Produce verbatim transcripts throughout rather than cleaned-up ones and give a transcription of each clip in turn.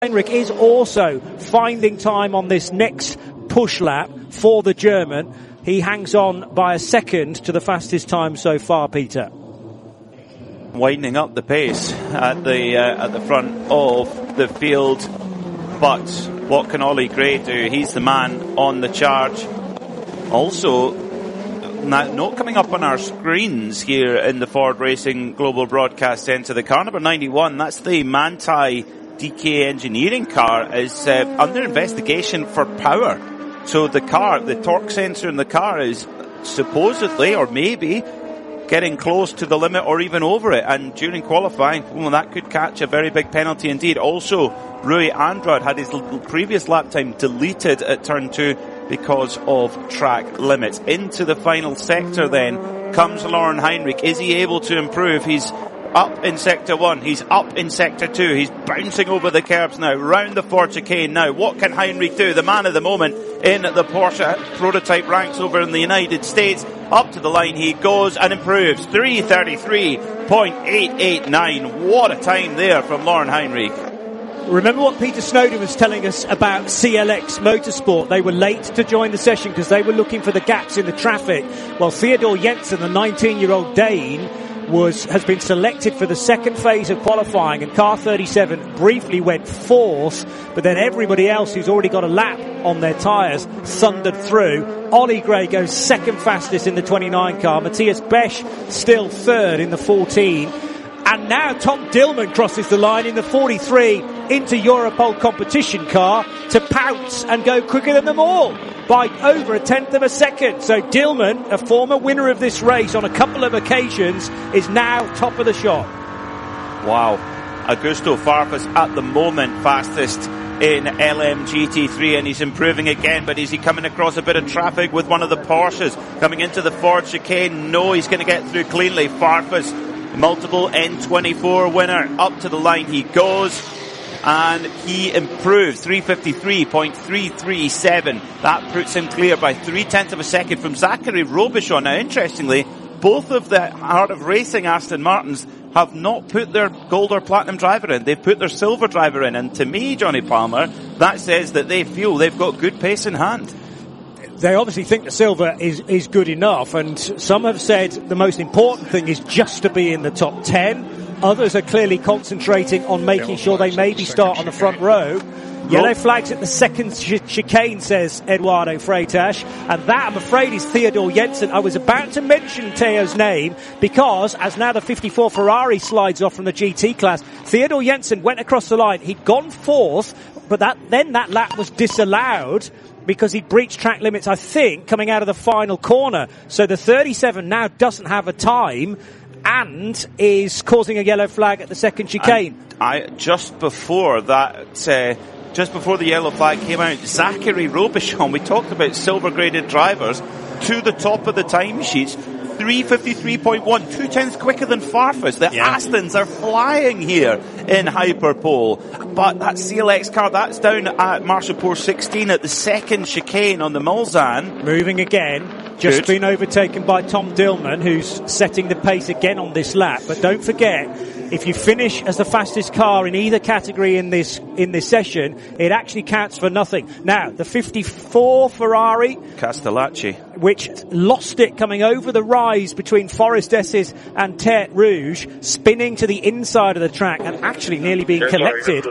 Heinrich is also finding time on this next push lap for the German. He hangs on by a second to the fastest time so far, Peter. Winding up the pace at the uh, at the front of the field, but what can Ollie Gray do? He's the man on the charge. Also, not coming up on our screens here in the Ford Racing Global Broadcast Centre, the car number ninety-one, that's the Manthey D K Engineering car, is uh, under investigation for power. So the car, the torque sensor in the car is supposedly, or maybe, getting close to the limit or even over it. And during qualifying, well, that could catch a very big penalty indeed. Also, Rui Andrade had his previous lap time deleted at turn two because of track limits. Into the final sector then comes Laurin Heinrich. Is he able to improve? He's up in sector one, he's up in sector two, he's bouncing over the curbs now, round the Ford chicane now. What can Heinrich do? The man of the moment in the Porsche prototype ranks over in the United States. Up to the line he goes and improves. three thirty-three point eight eight nine. What a time there from Laurin Heinrich. Remember what Peter Snowden was telling us about C L X Motorsport? They were late to join the session because they were looking for the gaps in the traffic. Well, Theodor Jensen, the nineteen-year-old Dane, was has been selected for the second phase of qualifying, and car thirty-seven briefly went fourth, but then everybody else who's already got a lap on their tyres thundered through. Ollie Gray goes second fastest in the twenty-nine car, Matthias Besch still third in the fourteen, and now Tom Dillman crosses the line in the forty-three into Europol competition car to pounce and go quicker than them all by over a tenth of a second. So Dillman, a former winner of this race on a couple of occasions, is now top of the shot. Wow. Augusto Farfus at the moment fastest in L M G T three, and he's improving again, but is he coming across a bit of traffic with one of the Porsches coming into the Ford chicane? No, he's going to get through cleanly. Farfus, multiple N twenty-four winner, up to the line he goes. And he improves three fifty-three point three three seven. That puts him clear by three tenths of a second from Zachary Robichon. Now, interestingly, both of the Art of Racing Aston Martins have not put their gold or platinum driver in. They've put their silver driver in. And to me, Johnny Palmer, that says that they feel they've got good pace in hand. They obviously think the silver is, is good enough. And some have said the most important thing is just to be in the top ten. Others are clearly concentrating on making sure they maybe start on the front row. Yellow flags at the second ch- chicane, says Eduardo Freitas. And that, I'm afraid, is Theodor Jensen. I was about to mention Teo's name because, as now the fifty-four Ferrari slides off from the G T class, Theodor Jensen went across the line. He'd gone fourth, but that then that lap was disallowed because he breached track limits, I think, coming out of the final corner. So the thirty-seven now doesn't have a time and is causing a yellow flag at the second chicane. And I just before that, uh, just before the yellow flag came out, Zachary Robichon, we talked about silver graded drivers, to the top of the timesheets, three fifty-three point one, two tenths quicker than Farfus. The yeah. Astons are flying here in Hyperpole. But that C L X car, that's down at Marchapur sixteen at the second chicane on the Mulsanne. Moving again. Just Good. Been overtaken by Tom Dillman, who's setting the pace again on this lap. But don't forget, if you finish as the fastest car in either category in this in this session, it actually counts for nothing. Now, the fifty-four Ferrari Castellacci, which lost it coming over the rise between Forest Esses and Tertre Rouge, spinning to the inside of the track and actually nearly being collected.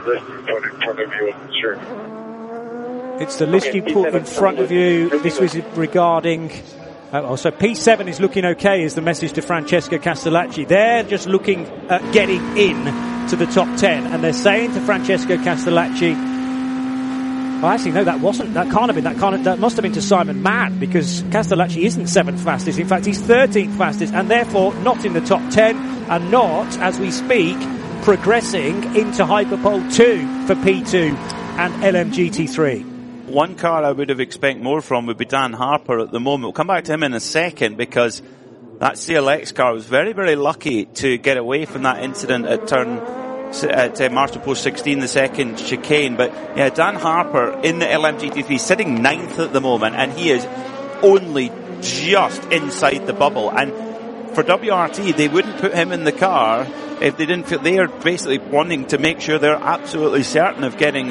It's the list you put in front of you. This was regarding... Oh, so P seven is looking okay is the message to Francesco Castellacci. They're just looking at getting in to the top ten. And they're saying to Francesco Castellacci... Well, actually, no, that wasn't. That can't have been. That can't have, that must have been to Simon Mann, because Castellacci isn't seventh fastest. In fact, he's thirteenth fastest, and therefore not in the top ten, and not, as we speak, progressing into Hyperpole two for P two and L M G T three. One car I would have expected more from would be Dan Harper at the moment. We'll come back to him in a second, because that C L X car was very, very lucky to get away from that incident at turn at uh, Marchapur sixteen, the second chicane. But yeah, Dan Harper in the L M G T three sitting ninth at the moment, and he is only just inside the bubble. And for W R T, they wouldn't put him in the car if they didn't feel they are basically wanting to make sure they're absolutely certain of getting